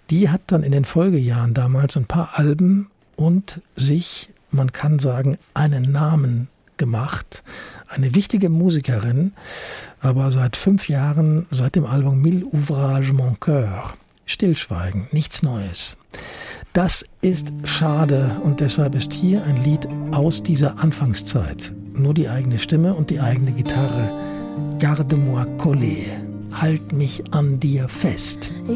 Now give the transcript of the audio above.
Die hat dann in den Folgejahren damals ein paar Alben und sich, man kann sagen, einen Namen gemacht. Eine wichtige Musikerin, aber seit 5 Jahren, seit dem Album Mille Ouvrages Mon Cœur, Stillschweigen, nichts Neues. Das ist schade und deshalb ist hier ein Lied aus dieser Anfangszeit. Nur die eigene Stimme und die eigene Gitarre. Garde-moi collé, halt mich an dir fest. Et